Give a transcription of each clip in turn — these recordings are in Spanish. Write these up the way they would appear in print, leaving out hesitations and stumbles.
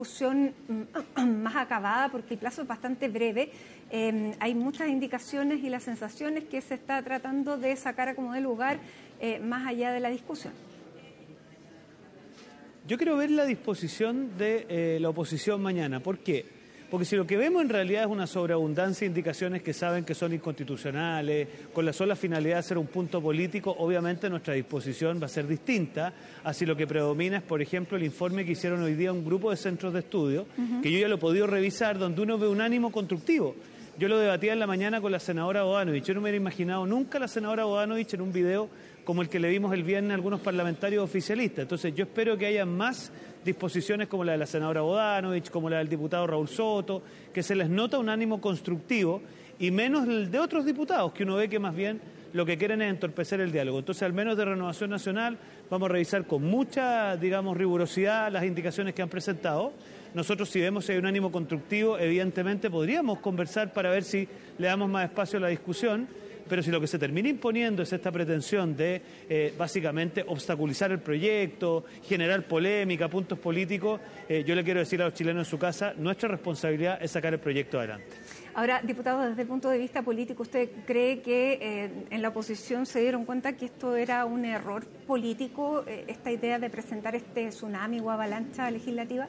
discusión más acabada porque el plazo es bastante breve. Hay muchas indicaciones y las sensaciones que se está tratando de sacar a como de lugar más allá de la discusión. Yo quiero ver la disposición de la oposición mañana. ¿Por qué? Porque si lo que vemos en realidad es una sobreabundancia de indicaciones que saben que son inconstitucionales, con la sola finalidad de hacer un punto político, obviamente nuestra disposición va a ser distinta a si lo que predomina es, por ejemplo, el informe que hicieron hoy día un grupo de centros de estudio, que yo ya lo he podido revisar, donde uno ve un ánimo constructivo. Yo lo debatía en la mañana con la senadora Bodanovich. Yo no me hubiera imaginado nunca a la senadora Bodanovich en un video como el que le vimos el viernes a algunos parlamentarios oficialistas. Entonces yo espero que haya más disposiciones como la de la senadora Bodanovich, como la del diputado Raúl Soto, que se les nota un ánimo constructivo y menos el de otros diputados, que uno ve que más bien lo que quieren es entorpecer el diálogo. Entonces, al menos de Renovación Nacional, vamos a revisar con mucha, rigurosidad las indicaciones que han presentado. Nosotros, si vemos si hay un ánimo constructivo, evidentemente podríamos conversar para ver si le damos más espacio a la discusión, pero si lo que se termina imponiendo es esta pretensión de, básicamente, obstaculizar el proyecto, generar polémica, puntos políticos, yo le quiero decir a los chilenos en su casa, nuestra responsabilidad es sacar el proyecto adelante. Ahora, diputado, desde el punto de vista político, ¿usted cree que en la oposición se dieron cuenta que esto era un error político, esta idea de presentar este tsunami o avalancha legislativa?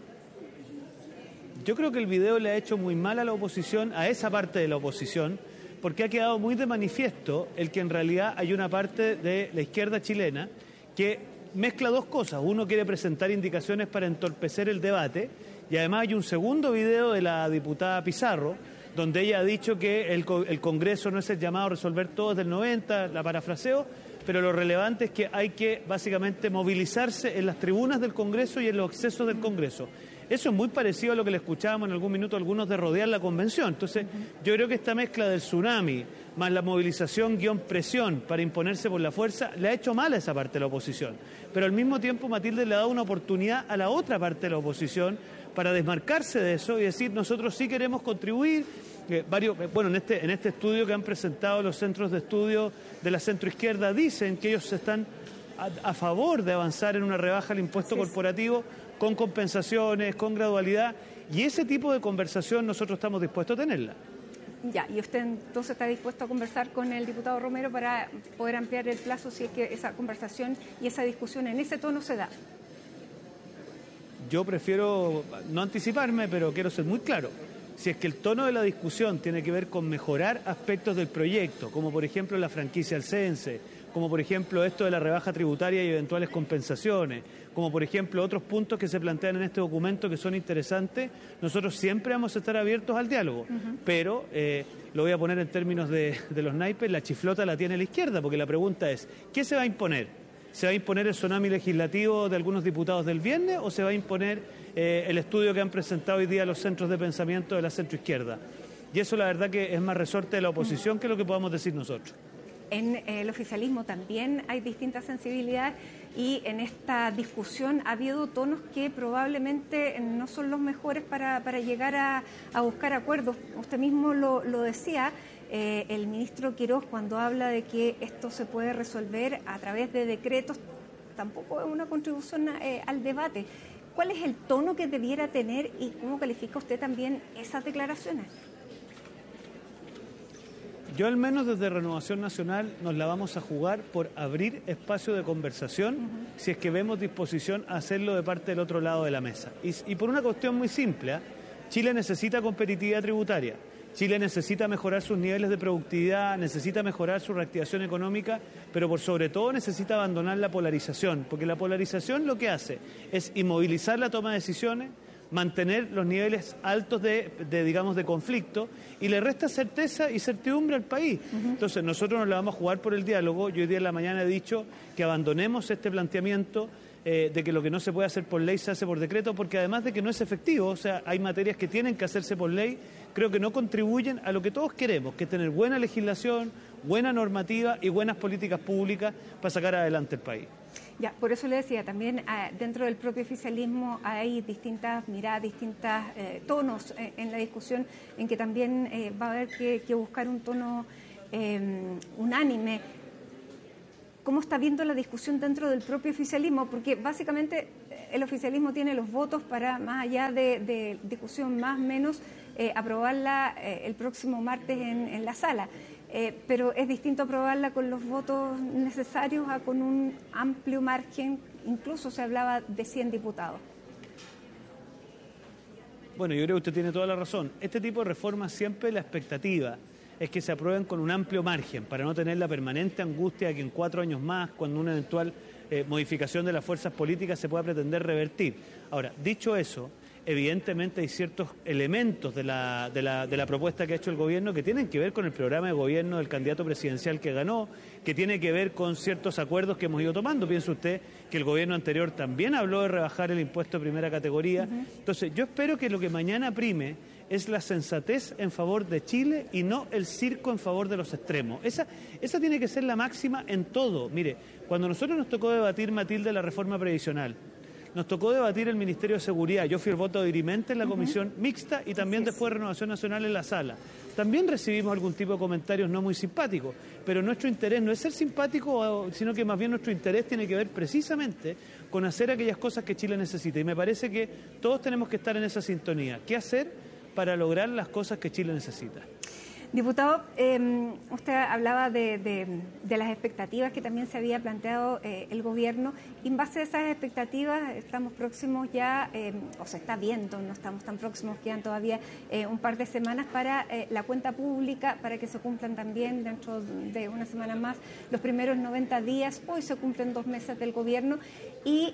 Yo creo que el video le ha hecho muy mal a la oposición, a esa parte de la oposición, porque ha quedado muy de manifiesto el que en realidad hay una parte de la izquierda chilena que mezcla dos cosas. Uno quiere presentar indicaciones para entorpecer el debate y además hay un segundo video de la diputada Pizarro donde ella ha dicho que el Congreso no es el llamado a resolver todo desde el 90, la parafraseo, pero lo relevante es que hay que básicamente movilizarse en las tribunas del Congreso y en los accesos del Congreso. Eso es muy parecido a lo que le escuchábamos en algún minuto a algunos de rodear la convención. Entonces, yo creo que esta mezcla del tsunami más la movilización presión para imponerse por la fuerza le ha hecho mal a esa parte de la oposición. Pero al mismo tiempo Matilde le ha dado una oportunidad a la otra parte de la oposición para desmarcarse de eso y decir nosotros sí queremos contribuir. En este estudio que han presentado los centros de estudio de la centroizquierda dicen que ellos están a favor de avanzar en una rebaja al impuesto corporativo con compensaciones, con gradualidad, y ese tipo de conversación nosotros estamos dispuestos a tenerla. Ya, y usted entonces está dispuesto a conversar con el diputado Romero para poder ampliar el plazo si es que esa conversación y esa discusión en ese tono se da. Yo prefiero no anticiparme, pero quiero ser muy claro. Si es que el tono de la discusión tiene que ver con mejorar aspectos del proyecto, como por ejemplo la franquicia alcense, como por ejemplo esto de la rebaja tributaria y eventuales compensaciones, como por ejemplo otros puntos que se plantean en este documento que son interesantes, nosotros siempre vamos a estar abiertos al diálogo, pero lo voy a poner en términos de los naipes, la chiflota la tiene la izquierda, porque la pregunta es, ¿qué se va a imponer? ¿Se va a imponer el tsunami legislativo de algunos diputados del viernes o se va a imponer el estudio que han presentado hoy día los centros de pensamiento de la centroizquierda? Y eso la verdad que es más resorte de la oposición que lo que podamos decir nosotros. En el oficialismo también hay distintas sensibilidades y en esta discusión ha habido tonos que probablemente no son los mejores para llegar a buscar acuerdos. Usted mismo lo decía, el ministro Quirós, cuando habla de que esto se puede resolver a través de decretos, tampoco es una contribución al debate. ¿Cuál es el tono que debiera tener y cómo califica usted también esas declaraciones? Yo al menos desde Renovación Nacional nos la vamos a jugar por abrir espacio de conversación si es que vemos disposición a hacerlo de parte del otro lado de la mesa. Y por una cuestión muy simple, Chile necesita competitividad tributaria, Chile necesita mejorar sus niveles de productividad, necesita mejorar su reactivación económica, pero por sobre todo necesita abandonar la polarización, porque la polarización lo que hace es inmovilizar la toma de decisiones, mantener los niveles altos de conflicto y le resta certeza y certidumbre al país. Entonces nosotros nos la vamos a jugar por el diálogo. Yo hoy día en la mañana he dicho que abandonemos este planteamiento de que lo que no se puede hacer por ley se hace por decreto, porque además de que no es efectivo, o sea, hay materias que tienen que hacerse por ley, creo que no contribuyen a lo que todos queremos, que es tener buena legislación, buena normativa y buenas políticas públicas para sacar adelante el país. Ya, por eso le decía, también dentro del propio oficialismo hay distintas miradas, distintos tonos en la discusión, en que también va a haber que buscar un tono unánime. ¿Cómo está viendo la discusión dentro del propio oficialismo? Porque básicamente el oficialismo tiene los votos para, más allá de discusión más o menos, aprobarla el próximo martes en la sala. Pero es distinto aprobarla con los votos necesarios a con un amplio margen, incluso se hablaba de 100 diputados. Bueno, yo creo que usted tiene toda la razón. Este tipo de reformas siempre la expectativa es que se aprueben con un amplio margen para no tener la permanente angustia de que en 4 años más, cuando una eventual modificación de las fuerzas políticas se pueda pretender revertir. Ahora, dicho eso, evidentemente hay ciertos elementos de la propuesta que ha hecho el gobierno que tienen que ver con el programa de gobierno del candidato presidencial que ganó, que tiene que ver con ciertos acuerdos que hemos ido tomando. Piense usted que el gobierno anterior también habló de rebajar el impuesto de primera categoría. Entonces, yo espero que lo que mañana prime es la sensatez en favor de Chile y no el circo en favor de los extremos. Esa tiene que ser la máxima en todo. Mire, cuando nosotros nos tocó debatir, Matilde, la reforma previsional, nos tocó debatir el Ministerio de Seguridad. Yo fui el voto dirimente en la comisión mixta y también después Renovación Nacional en la sala. También recibimos algún tipo de comentarios no muy simpáticos, pero nuestro interés no es ser simpático, sino que más bien nuestro interés tiene que ver precisamente con hacer aquellas cosas que Chile necesita. Y me parece que todos tenemos que estar en esa sintonía. ¿Qué hacer para lograr las cosas que Chile necesita? Diputado, usted hablaba de las expectativas que también se había planteado el gobierno. Y en base a esas expectativas estamos próximos ya, o se está viendo, no estamos tan próximos, quedan todavía un par de semanas para la cuenta pública, para que se cumplan también dentro de una semana más los primeros 90 días. Hoy se cumplen 2 meses del gobierno y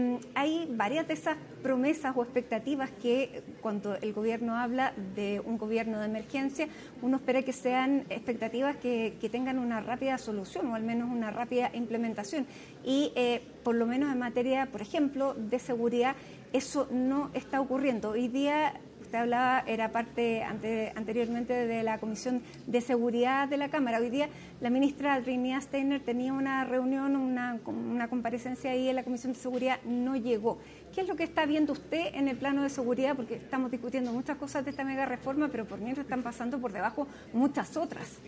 hay varias de esas promesas o expectativas que cuando el gobierno habla de un gobierno de emergencia, uno espera que sean expectativas que tengan una rápida solución o al menos una rápida implementación. Y por lo menos en materia, por ejemplo, de seguridad, eso no está ocurriendo. Hoy día, usted hablaba, era parte anteriormente de la Comisión de Seguridad de la Cámara. Hoy día la ministra Trinidad Steiner tenía una reunión, una comparecencia ahí en la Comisión de Seguridad, no llegó. ¿Qué es lo que está viendo usted en el plano de seguridad? Porque estamos discutiendo muchas cosas de esta mega reforma, pero por mientras están pasando por debajo muchas otras.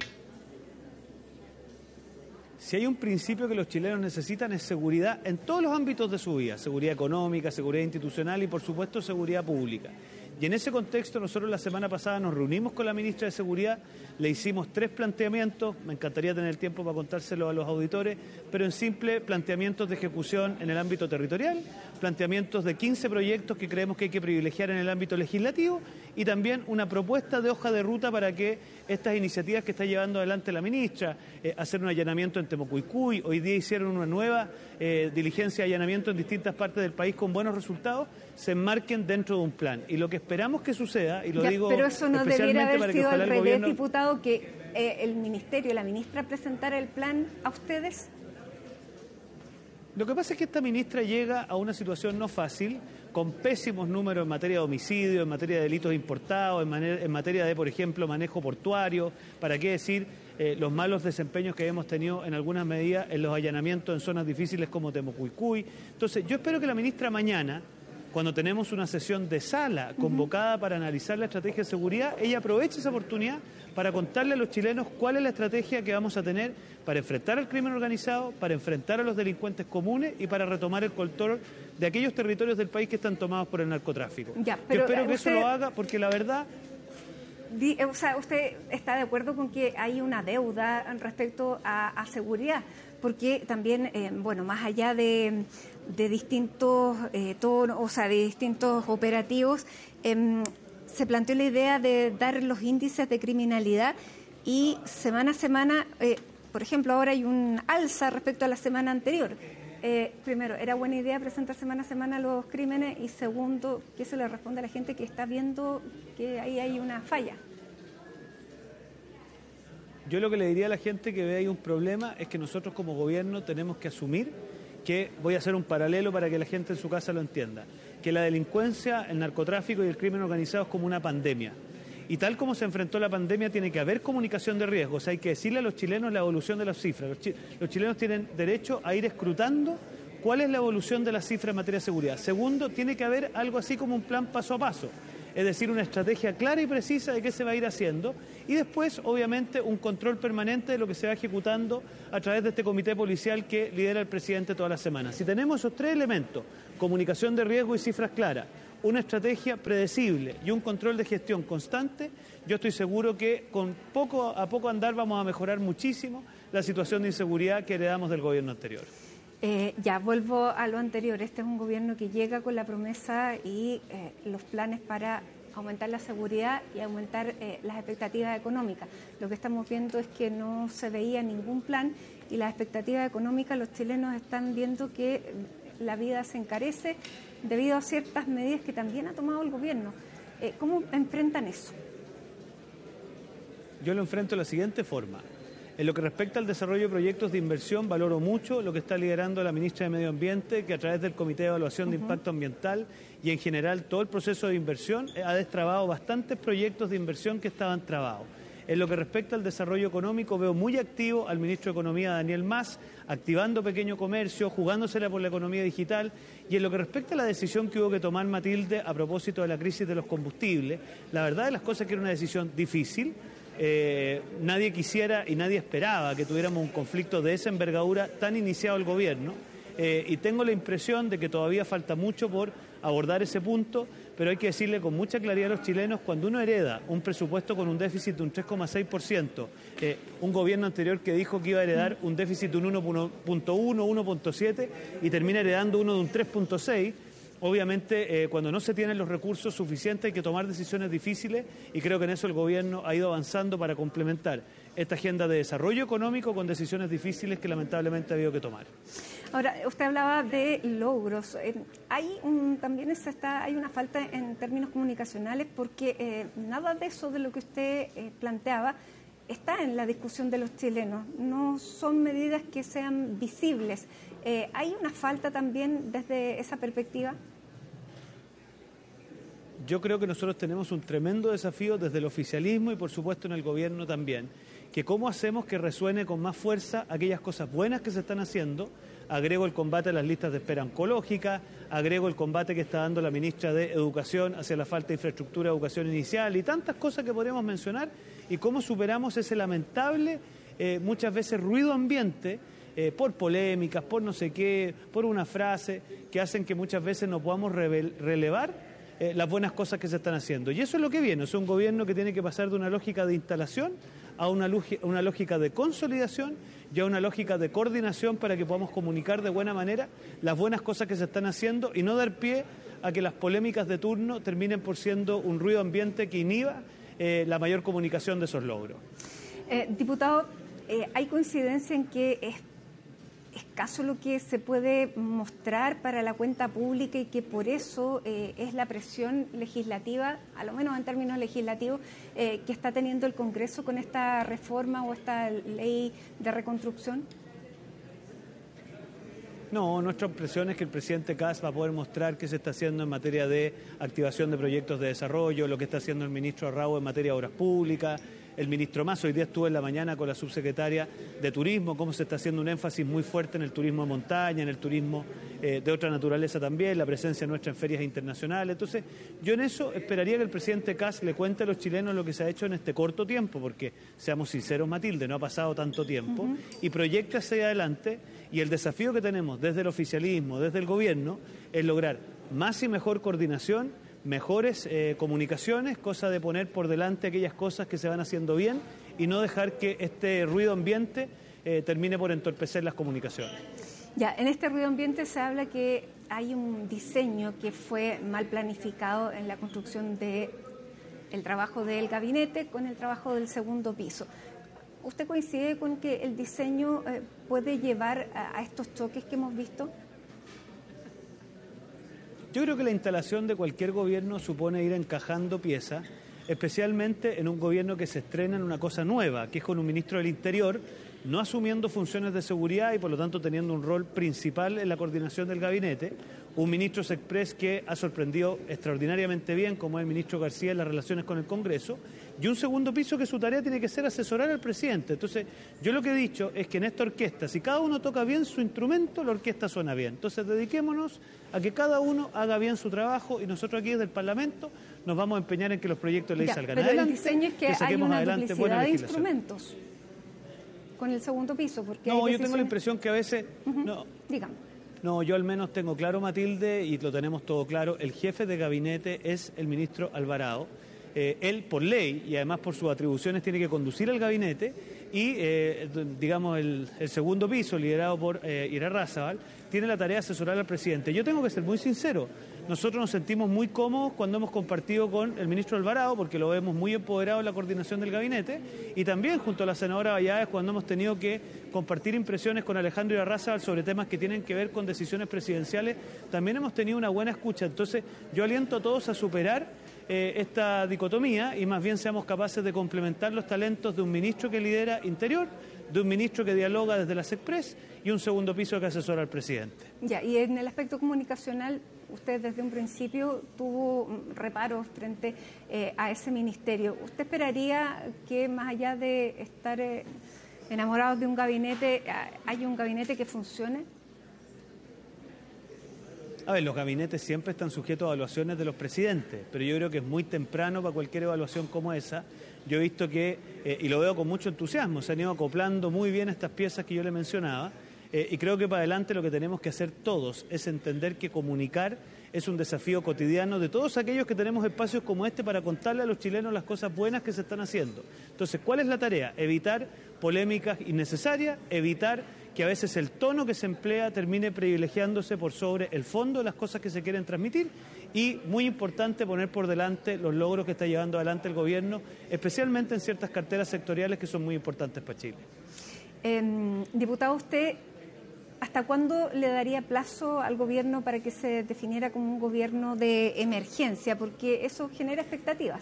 Si hay un principio que los chilenos necesitan es seguridad en todos los ámbitos de su vida, seguridad económica, seguridad institucional y por supuesto seguridad pública. Y en ese contexto nosotros la semana pasada nos reunimos con la ministra de Seguridad, le hicimos 3 planteamientos, me encantaría tener el tiempo para contárselo a los auditores, pero en simple planteamientos de ejecución en el ámbito territorial, planteamientos de 15 proyectos que creemos que hay que privilegiar en el ámbito legislativo y también una propuesta de hoja de ruta para que estas iniciativas que está llevando adelante la ministra, hacer un allanamiento en Temucuicui, hoy día hicieron una nueva diligencia de allanamiento en distintas partes del país con buenos resultados, se enmarquen dentro de un plan. Y lo que esperamos que suceda, y lo digo pero eso no especialmente debiera haber para que sido ojalá al el revés, gobierno... diputado, que el ministerio, la ministra presentara el plan a ustedes. Lo que pasa es que esta ministra llega a una situación no fácil, con pésimos números en materia de homicidio, en materia de delitos importados, en materia de, por ejemplo, manejo portuario, para qué decir los malos desempeños que hemos tenido en algunas medidas en los allanamientos en zonas difíciles como Temucuicui. Entonces, yo espero que la ministra mañana, cuando tenemos una sesión de sala convocada para analizar la estrategia de seguridad, ella aproveche esa oportunidad para contarle a los chilenos cuál es la estrategia que vamos a tener para enfrentar al crimen organizado, para enfrentar a los delincuentes comunes y para retomar el control de aquellos territorios del país que están tomados por el narcotráfico. Ya, pero yo espero que eso lo haga porque la verdad... O sea, ¿usted está de acuerdo con que hay una deuda respecto a seguridad? Porque también, bueno, más allá de distintos de distintos operativos, se planteó la idea de dar los índices de criminalidad y semana a semana, por ejemplo, ahora hay un alza respecto a la semana anterior. Primero, ¿era buena idea presentar semana a semana los crímenes? Y segundo, ¿qué se le responde a la gente que está viendo que ahí hay una falla? Yo lo que le diría a la gente que ve ahí un problema es que nosotros como gobierno tenemos que asumir que, voy a hacer un paralelo para que la gente en su casa lo entienda, que la delincuencia, el narcotráfico y el crimen organizado es como una pandemia. Y tal como se enfrentó la pandemia, tiene que haber comunicación de riesgos. Hay que decirle a los chilenos la evolución de las cifras. Los chilenos tienen derecho a ir escrutando cuál es la evolución de las cifras en materia de seguridad. Segundo, tiene que haber algo así como un plan paso a paso. es decir, una estrategia clara y precisa de qué se va a ir haciendo y después, obviamente, un control permanente de lo que se va ejecutando a través de este comité policial que lidera el presidente todas las semanas. Si tenemos esos tres elementos, comunicación de riesgo y cifras claras, una estrategia predecible y un control de gestión constante, yo estoy seguro que con poco a poco andar vamos a mejorar muchísimo la situación de inseguridad que heredamos del gobierno anterior. Ya vuelvo a lo anterior. Este es un gobierno que llega con la promesa y los planes para aumentar la seguridad y aumentar las expectativas económicas. Lo que estamos viendo es que no se veía ningún plan y las expectativas económicas, los chilenos están viendo que la vida se encarece debido a ciertas medidas que también ha tomado el gobierno. ¿Cómo enfrentan eso? Yo lo enfrento de la siguiente forma. En lo que respecta al desarrollo de proyectos de inversión, valoro mucho lo que está liderando la ministra de Medio Ambiente, que a través del Comité de Evaluación de Impacto Ambiental y en general todo el proceso de inversión ha destrabado bastantes proyectos de inversión que estaban trabados. En lo que respecta al desarrollo económico, veo muy activo al ministro de Economía, Daniel Mas, activando pequeño comercio, jugándosela por la economía digital. Y en lo que respecta a la decisión que hubo que tomar, Matilde, a propósito de la crisis de los combustibles, la verdad de las cosas es que era una decisión difícil. Nadie quisiera y nadie esperaba que tuviéramos un conflicto de esa envergadura tan iniciado el gobierno y tengo la impresión de que todavía falta mucho por abordar ese punto, pero hay que decirle con mucha claridad a los chilenos, cuando uno hereda un presupuesto con un déficit de un 3,6%, un gobierno anterior que dijo que iba a heredar un déficit de un 1,1, 1,7 y termina heredando uno de un 3,6%, obviamente, cuando no se tienen los recursos suficientes hay que tomar decisiones difíciles y creo que en eso el gobierno ha ido avanzando para complementar esta agenda de desarrollo económico con decisiones difíciles que lamentablemente ha habido que tomar. Ahora, usted hablaba de logros. Hay una falta en términos comunicacionales porque nada de eso de lo que usted planteaba está en la discusión de los chilenos. No son medidas que sean visibles. ¿Hay una falta también desde esa perspectiva? Yo creo que nosotros tenemos un tremendo desafío desde el oficialismo y por supuesto en el gobierno también, que cómo hacemos que resuene con más fuerza aquellas cosas buenas que se están haciendo. Agrego el combate a las listas de espera oncológica, agrego el combate que está dando la ministra de Educación hacia la falta de infraestructura de educación inicial y tantas cosas que podríamos mencionar y cómo superamos ese lamentable, muchas veces ruido ambiente, por polémicas, por no sé qué, por una frase que hacen que muchas veces no podamos relevar las buenas cosas que se están haciendo. Y eso es lo que viene, es un gobierno que tiene que pasar de una lógica de instalación a una lógica de consolidación y a una lógica de coordinación para que podamos comunicar de buena manera las buenas cosas que se están haciendo y no dar pie a que las polémicas de turno terminen por siendo un ruido ambiente que inhiba la mayor comunicación de esos logros. Diputado, ¿hay coincidencia en que es escaso lo que se puede mostrar para la cuenta pública y que por eso es la presión legislativa, a lo menos en términos legislativos, que está teniendo el Congreso con esta reforma o esta ley de reconstrucción? No, nuestra impresión es que el presidente Kast va a poder mostrar qué se está haciendo en materia de activación de proyectos de desarrollo, lo que está haciendo el ministro Arrau en materia de obras públicas, el ministro Mas. Hoy día estuve en la mañana con la subsecretaria de Turismo, cómo se está haciendo un énfasis muy fuerte en el turismo de montaña, en el turismo de otra naturaleza también, la presencia nuestra en ferias internacionales. Entonces, yo en eso esperaría que el presidente Kast le cuente a los chilenos lo que se ha hecho en este corto tiempo, porque, seamos sinceros, Matilde, no ha pasado tanto tiempo, y proyecte hacia adelante, y el desafío que tenemos desde el oficialismo, desde el gobierno, es lograr más y mejor coordinación, mejores comunicaciones, cosa de poner por delante aquellas cosas que se van haciendo bien y no dejar que este ruido ambiente termine por entorpecer las comunicaciones. Ya, en este ruido ambiente se habla que hay un diseño que fue mal planificado en la construcción del trabajo del gabinete con el trabajo del segundo piso. ¿Usted coincide con que el diseño puede llevar a estos choques que hemos visto? Yo creo que la instalación de cualquier gobierno supone ir encajando piezas, especialmente en un gobierno que se estrena en una cosa nueva, que es con un ministro del Interior, no asumiendo funciones de seguridad y por lo tanto teniendo un rol principal en la coordinación del gabinete, un ministro Sexpress que ha sorprendido extraordinariamente bien, como es el ministro García, en las relaciones con el Congreso, y un segundo piso que su tarea tiene que ser asesorar al presidente. Entonces, yo lo que he dicho es que en esta orquesta, si cada uno toca bien su instrumento, la orquesta suena bien. Entonces, dediquémonos a que cada uno haga bien su trabajo y nosotros aquí desde el Parlamento nos vamos a empeñar en que los proyectos de ley salgan adelante. Pero el diseño es que hay una duplicidad de instrumentos con el segundo piso. Porque no, yo tengo la impresión que a veces... No, dígame. No, yo al menos tengo claro, Matilde, y lo tenemos todo claro, el jefe de gabinete es el ministro Alvarado. Él, por ley, y además por sus atribuciones, tiene que conducir al gabinete y, digamos, el segundo piso, liderado por Irarrázaval, tiene la tarea de asesorar al presidente. Yo tengo que ser muy sincero, nosotros nos sentimos muy cómodos cuando hemos compartido con el ministro Alvarado, porque lo vemos muy empoderado en la coordinación del gabinete, y también junto a la senadora Valladares cuando hemos tenido que compartir impresiones con Alejandro Irarrázaval sobre temas que tienen que ver con decisiones presidenciales, también hemos tenido una buena escucha. Entonces, yo aliento a todos a superar esta dicotomía y más bien seamos capaces de complementar los talentos de un ministro que lidera Interior, de un ministro que dialoga desde la Sexpress y un segundo piso que asesora al presidente. Ya, y en el aspecto comunicacional, usted desde un principio tuvo reparos frente a ese ministerio. ¿Usted esperaría que más allá de estar enamorados de un gabinete, haya un gabinete que funcione? A ver, los gabinetes siempre están sujetos a evaluaciones de los presidentes, pero yo creo que es muy temprano para cualquier evaluación como esa. Yo he visto que, y lo veo con mucho entusiasmo, se han ido acoplando muy bien estas piezas que yo le mencionaba, y creo que para adelante lo que tenemos que hacer todos es entender que comunicar es un desafío cotidiano de todos aquellos que tenemos espacios como este para contarle a los chilenos las cosas buenas que se están haciendo. Entonces, ¿cuál es la tarea? Evitar polémicas innecesarias, evitar que a veces el tono que se emplea termine privilegiándose por sobre el fondo de las cosas que se quieren transmitir y, muy importante, poner por delante los logros que está llevando adelante el gobierno, especialmente en ciertas carteras sectoriales que son muy importantes para Chile. Diputado, ¿usted hasta cuándo le daría plazo al gobierno para que se definiera como un gobierno de emergencia? Porque eso genera expectativas.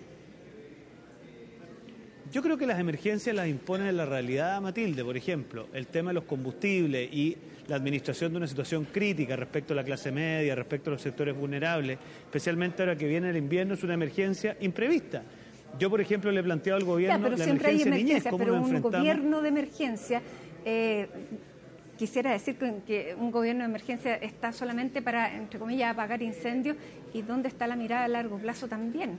Yo creo que las emergencias las imponen en la realidad, Matilde. Por ejemplo, el tema de los combustibles y la administración de una situación crítica respecto a la clase media, respecto a los sectores vulnerables, especialmente ahora que viene el invierno, es una emergencia imprevista. Yo, por ejemplo, le he planteado al gobierno la emergencia niñez, ¿cómo lo enfrentamos? Pero un gobierno de emergencia, quisiera decir que un gobierno de emergencia está solamente para, entre comillas, apagar incendios, y ¿dónde está la mirada a largo plazo también?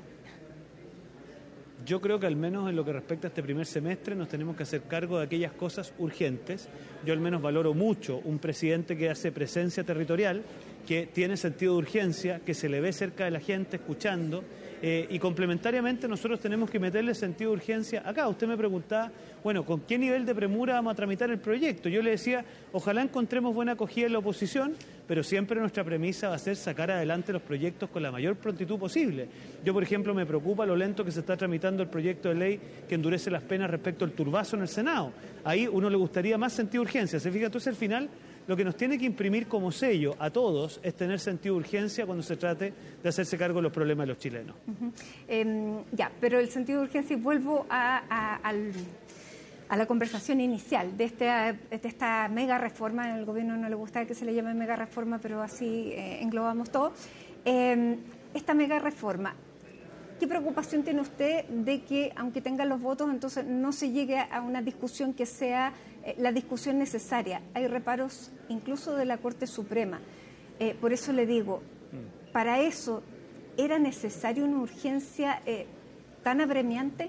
Yo creo que al menos en lo que respecta a este primer semestre nos tenemos que hacer cargo de aquellas cosas urgentes. Yo al menos valoro mucho un presidente que hace presencia territorial, que tiene sentido de urgencia, que se le ve cerca de la gente, escuchando, y complementariamente nosotros tenemos que meterle sentido de urgencia acá. Usted me preguntaba, bueno, ¿con qué nivel de premura vamos a tramitar el proyecto? Yo le decía, ojalá encontremos buena acogida en la oposición, pero siempre nuestra premisa va a ser sacar adelante los proyectos con la mayor prontitud posible. Yo, por ejemplo, me preocupa lo lento que se está tramitando el proyecto de ley que endurece las penas respecto al turbazo en el Senado. Ahí uno le gustaría más sentido de urgencia. ¿Se fija? Entonces, al final, lo que nos tiene que imprimir como sello a todos es tener sentido de urgencia cuando se trate de hacerse cargo de los problemas de los chilenos. Ya, pero el sentido de urgencia, y vuelvo a la conversación inicial de esta mega reforma. En el gobierno no le gusta que se le llame mega reforma, pero así englobamos todo. Esta mega reforma, ¿qué preocupación tiene usted de que, aunque tenga los votos, entonces no se llegue a una discusión que sea la discusión necesaria? Hay reparos incluso de la Corte Suprema. Por eso le digo, ¿para eso era necesaria una urgencia tan apremiante?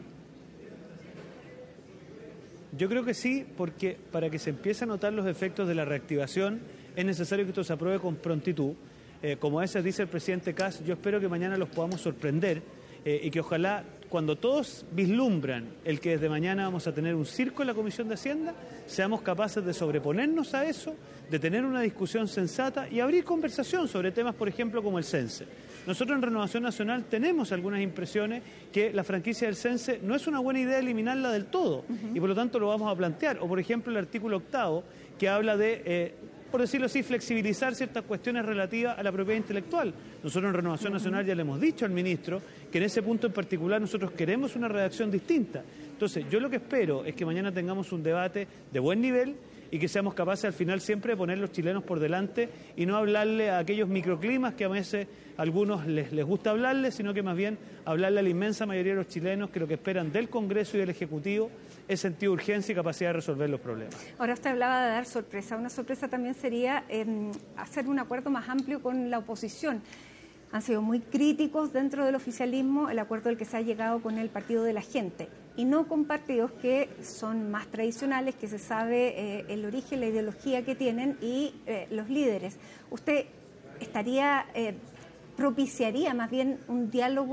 Yo creo que sí, porque para que se empiecen a notar los efectos de la reactivación es necesario que esto se apruebe con prontitud. Como ese dice el presidente Kast, yo espero que mañana los podamos sorprender y que ojalá, cuando todos vislumbran el que desde mañana vamos a tener un circo en la Comisión de Hacienda, seamos capaces de sobreponernos a eso, de tener una discusión sensata y abrir conversación sobre temas, por ejemplo, como el CENSE. Nosotros en Renovación Nacional tenemos algunas impresiones que la franquicia del CENSE no es una buena idea eliminarla del todo, y por lo tanto lo vamos a plantear. O por ejemplo el artículo 8º que habla de, por decirlo así, flexibilizar ciertas cuestiones relativas a la propiedad intelectual. Nosotros en Renovación Nacional ya le hemos dicho al ministro que en ese punto en particular nosotros queremos una redacción distinta. Entonces yo lo que espero es que mañana tengamos un debate de buen nivel y que seamos capaces al final siempre de poner los chilenos por delante y no hablarle a aquellos microclimas que a veces a algunos les gusta hablarle, sino que más bien hablarle a la inmensa mayoría de los chilenos que lo que esperan del Congreso y del Ejecutivo es sentido de urgencia y capacidad de resolver los problemas. Ahora usted hablaba de dar sorpresa. Una sorpresa también sería hacer un acuerdo más amplio con la oposición. Han sido muy críticos dentro del oficialismo el acuerdo al que se ha llegado con el Partido de la Gente y no con partidos que son más tradicionales, que se sabe el origen, la ideología que tienen y los líderes. ¿Usted propiciaría más bien un diálogo